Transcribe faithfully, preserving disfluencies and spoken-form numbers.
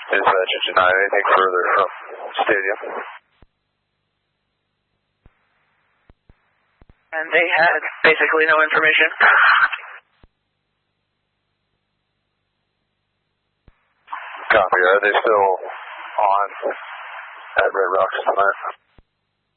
Dispatch engine nine, anything further from Stadium? And they had basically no information. Copy. Are they still on at Red Rocks tonight?